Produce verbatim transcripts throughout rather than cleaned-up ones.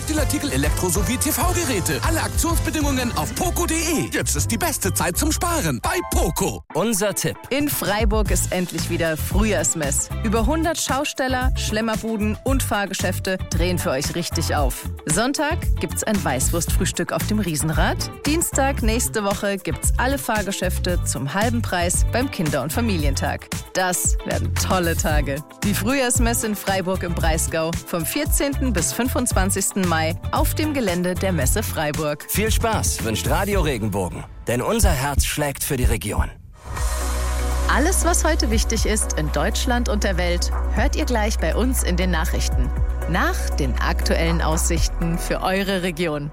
Spielartikel, Elektro- sowie T V-Geräte. Alle Aktionsbedingungen auf poco punkt de. Jetzt ist die beste Zeit zum Sparen bei Poco. Unser Tipp. In Freiburg ist endlich wieder Frühjahrsmess. Über hundert Schausteller, Schlemmerbuden und Fahrgeschäfte drehen für euch richtig auf. Sonntag gibt's ein Weißwurstfrühstück auf dem Riesenrad. Dienstag nächste Woche gibt's alle Fahrgeschäfte zum halben Preis beim Kinder- und Familientag. Das werden tolle Tage. Die Frühjahrsmesse in Freiburg im Breisgau vom vierzehnten bis fünfundzwanzigsten Mai auf dem Gelände der Messe Freiburg. Viel Spaß wünscht Radio Regenbogen, denn unser Herz schlägt für die Region. Alles, was heute wichtig ist in Deutschland und der Welt, hört ihr gleich bei uns in den Nachrichten. Nach den aktuellen Aussichten für eure Region.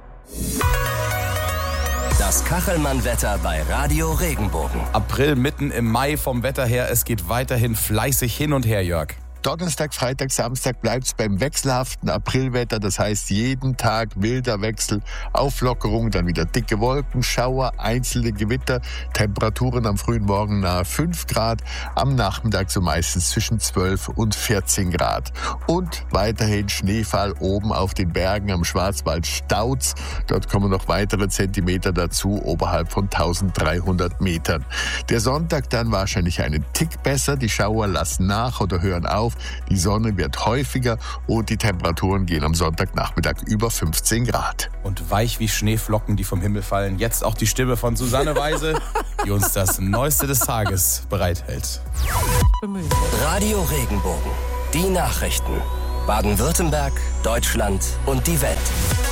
Das Kachelmann-Wetter bei Radio Regenbogen. April mitten im Mai vom Wetter her. Es geht weiterhin fleißig hin und her, Jörg. Donnerstag, Freitag, Samstag bleibt es beim wechselhaften Aprilwetter. Das heißt, jeden Tag wilder Wechsel, Auflockerung, dann wieder dicke Wolken, Schauer, einzelne Gewitter, Temperaturen am frühen Morgen nahe fünf Grad, am Nachmittag so meistens zwischen zwölf und vierzehn Grad. Und weiterhin Schneefall oben auf den Bergen am Schwarzwald Stauz. Dort kommen noch weitere Zentimeter dazu, oberhalb von dreizehnhundert Metern. Der Sonntag dann wahrscheinlich einen Tick besser. Die Schauer lassen nach oder hören auf. Die Sonne wird häufiger und die Temperaturen gehen am Sonntagnachmittag über fünfzehn Grad. Und weich wie Schneeflocken, die vom Himmel fallen. Jetzt auch die Stimme von Susanne Weise, die uns das Neueste des Tages bereithält. Radio Regenbogen. Die Nachrichten. Baden-Württemberg, Deutschland und die Welt.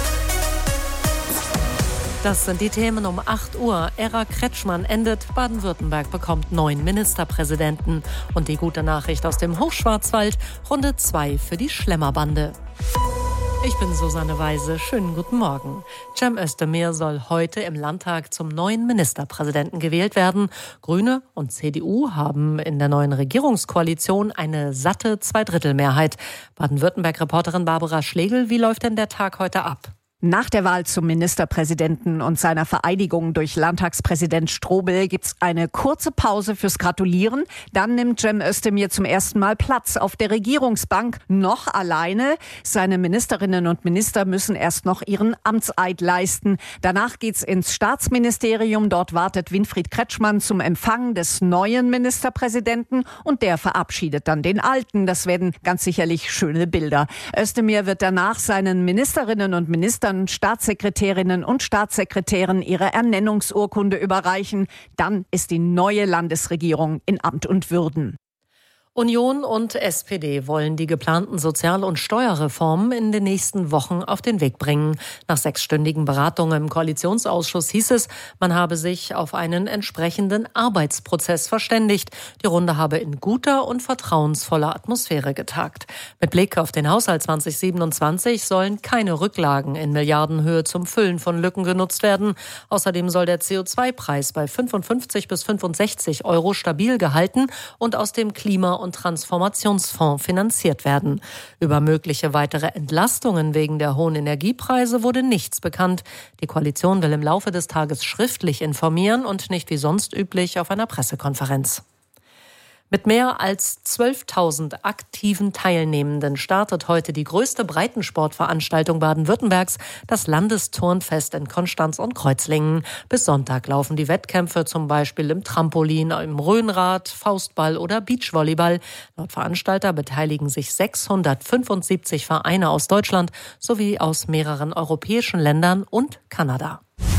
Das sind die Themen um acht Uhr. Ära Kretschmann endet. Baden-Württemberg bekommt neuen Ministerpräsidenten. Und die gute Nachricht aus dem Hochschwarzwald. Runde zwei für die Schlemmerbande. Ich bin Susanne Weise. Schönen guten Morgen. Cem Özdemir soll heute im Landtag zum neuen Ministerpräsidenten gewählt werden. Grüne und C D U haben in der neuen Regierungskoalition eine satte Zweidrittelmehrheit. Baden-Württemberg-Reporterin Barbara Schlegel, wie läuft denn der Tag heute ab? Nach der Wahl zum Ministerpräsidenten und seiner Vereidigung durch Landtagspräsident Strobel gibt's eine kurze Pause fürs Gratulieren. Dann nimmt Cem Özdemir zum ersten Mal Platz auf der Regierungsbank, noch alleine. Seine Ministerinnen und Minister müssen erst noch ihren Amtseid leisten. Danach geht's ins Staatsministerium. Dort wartet Winfried Kretschmann zum Empfang des neuen Ministerpräsidenten und der verabschiedet dann den alten. Das werden ganz sicherlich schöne Bilder. Özdemir wird danach seinen Ministerinnen und Ministern, Staatssekretärinnen und Staatssekretären ihre Ernennungsurkunde überreichen. Dann ist die neue Landesregierung in Amt und Würden. Union und S P D wollen die geplanten Sozial- und Steuerreformen in den nächsten Wochen auf den Weg bringen. Nach sechsstündigen Beratungen im Koalitionsausschuss hieß es, man habe sich auf einen entsprechenden Arbeitsprozess verständigt. Die Runde habe in guter und vertrauensvoller Atmosphäre getagt. Mit Blick auf den Haushalt zwanzig siebenundzwanzig sollen keine Rücklagen in Milliardenhöhe zum Füllen von Lücken genutzt werden. Außerdem soll der C O zwei Preis bei fünfundfünfzig bis fünfundsechzig Euro stabil gehalten und aus dem Klima- und Transformationsfonds finanziert werden. Über mögliche weitere Entlastungen wegen der hohen Energiepreise wurde nichts bekannt. Die Koalition will im Laufe des Tages schriftlich informieren und nicht wie sonst üblich auf einer Pressekonferenz. Mit mehr als zwölftausend aktiven Teilnehmenden startet heute die größte Breitensportveranstaltung Baden-Württembergs, das Landesturnfest in Konstanz und Kreuzlingen. Bis Sonntag laufen die Wettkämpfe zum Beispiel im Trampolin, im Rhönrad, Faustball oder Beachvolleyball. Laut Veranstalter beteiligen sich sechshundertfünfundsiebzig Vereine aus Deutschland sowie aus mehreren europäischen Ländern und Kanada.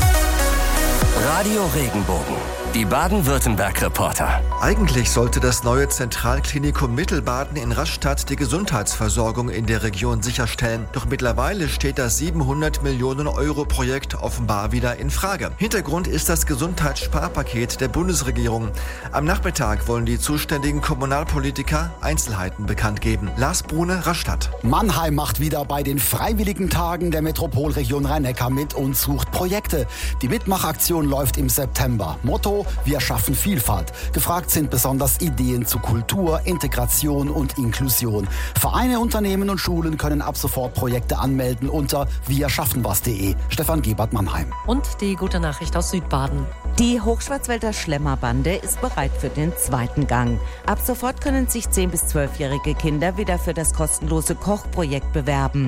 Radio Regenbogen. Die Baden-Württemberg-Reporter. Eigentlich sollte das neue Zentralklinikum Mittelbaden in Rastatt die Gesundheitsversorgung in der Region sicherstellen. Doch mittlerweile steht das siebenhundert Millionen Euro Projekt offenbar wieder in Frage. Hintergrund ist das Gesundheitssparpaket der Bundesregierung. Am Nachmittag wollen die zuständigen Kommunalpolitiker Einzelheiten bekannt geben. Lars Brune, Rastatt. Mannheim macht wieder bei den Freiwilligen Tagen der Metropolregion Rhein-Neckar mit und sucht Projekte. Die Mitmachaktion läuft im September. Motto: Wir schaffen Vielfalt. Gefragt sind besonders Ideen zu Kultur, Integration und Inklusion. Vereine, Unternehmen und Schulen können ab sofort Projekte anmelden unter wir schaffen was punkt de. Stefan Gebert, Mannheim. Und die gute Nachricht aus Südbaden. Die Hochschwarzwälder Schlemmerbande ist bereit für den zweiten Gang. Ab sofort können sich zehn- bis zwölfjährige Kinder wieder für das kostenlose Kochprojekt bewerben.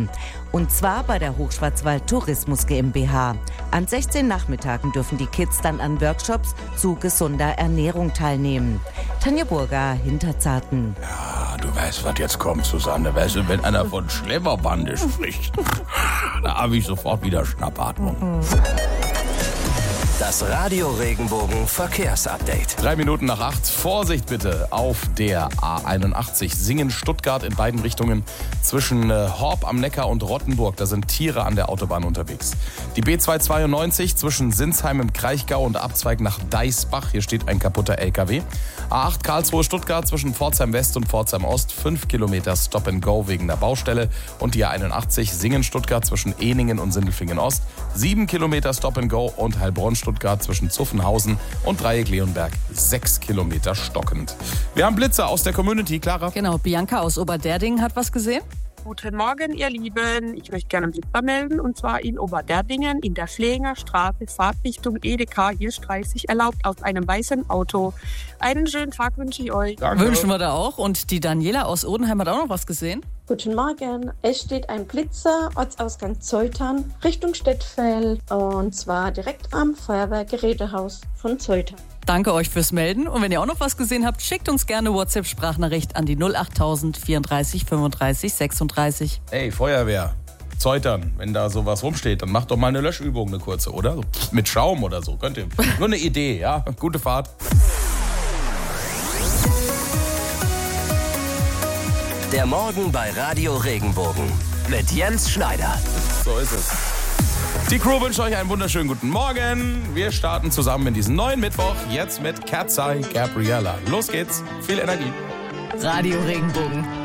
Und zwar bei der Hochschwarzwald Tourismus GmbH. An sechzehn Nachmittagen dürfen die Kids dann an Workshops zu gesunder Ernährung teilnehmen. Tanja Burger, Hinterzarten. Ja, du weißt, was jetzt kommt, Susanne. Weißt du, wenn einer von Schlemmerbande spricht, da habe ich sofort wieder Schnappatmung. Das Radio Regenbogen Verkehrsupdate. Drei Minuten nach acht. Vorsicht bitte auf der A einundachtzig Singen-Stuttgart in beiden Richtungen zwischen äh, Horb am Neckar und Rottenburg. Da sind Tiere an der Autobahn unterwegs. Die B zweihundertzweiundneunzig zwischen Sinsheim im Kraichgau und Abzweig nach Deisbach. Hier steht ein kaputter L K W. A acht Karlsruhe-Stuttgart zwischen Pforzheim West und Pforzheim Ost. Fünf Kilometer Stop and Go wegen der Baustelle. Und die A einundachtzig Singen-Stuttgart zwischen Eningen und Sindelfingen Ost. Sieben Kilometer Stop and Go und Heilbronn-Stuttgart zwischen Zuffenhausen und Dreieck-Leonberg. Sechs Kilometer stockend. Wir haben Blitzer aus der Community. Clara? Genau, Bianca aus Oberderdingen hat was gesehen. Guten Morgen, ihr Lieben. Ich möchte gerne einen Blitzer melden, und zwar in Oberderdingen in der Schlänger Straße, Fahrtrichtung Edeka, hier dreißig, erlaubt aus einem weißen Auto. Einen schönen Tag wünsche ich euch. Danke. Wünschen wir da auch. Und die Daniela aus Odenheim hat auch noch was gesehen. Guten Morgen. Es steht ein Blitzer, Ortsausgang Zeutern, Richtung Stettfeld, und zwar direkt am Feuerwehrgerätehaus von Zeutern. Danke euch fürs Melden. Und wenn ihr auch noch was gesehen habt, schickt uns gerne WhatsApp-Sprachnachricht an die null achttausend vierunddreißig fünfunddreißig sechsunddreißig. Ey, Feuerwehr, Zeutern, wenn da sowas rumsteht, dann macht doch mal eine Löschübung, eine kurze, oder? So, mit Schaum oder so. Könnt ihr. Nur eine Idee, ja? Gute Fahrt. Der Morgen bei Radio Regenbogen mit Jens Schneider. So ist es. Die Crew wünscht euch einen wunderschönen guten Morgen. Wir starten zusammen in diesen neuen Mittwoch. Jetzt mit Cat's Eye Gabriella. Los geht's. Viel Energie. Radio Regenbogen.